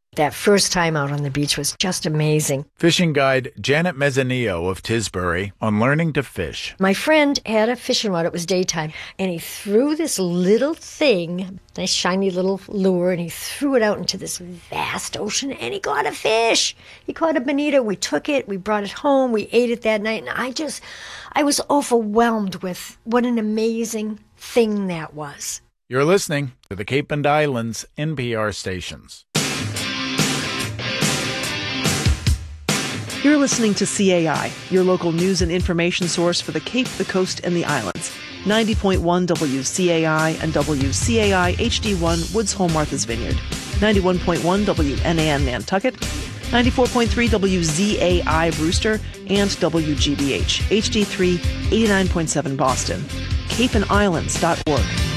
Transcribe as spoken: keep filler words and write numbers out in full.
That first time out on the beach was just amazing. Fishing guide Janet Mezzanillo of Tisbury on learning to fish. My friend had a fishing rod. It was daytime. And he threw this little thing, nice shiny little lure, and he threw it out into this vast ocean, and he caught a fish. He caught a bonito. We took it. We brought it home. We ate it that night. And I just, I was overwhelmed with what an amazing thing that was. You're listening to the Cape and Islands N P R stations. You're listening to C A I, your local news and information source for the Cape, the Coast, and the Islands. ninety point one W C A I and W C A I H D one Woods Hole, Martha's Vineyard. ninety-one point one W N A N Nantucket. ninety-four point three W Z A I Brewster. And W G B H H D three eighty-nine point seven Boston. cape and islands dot org.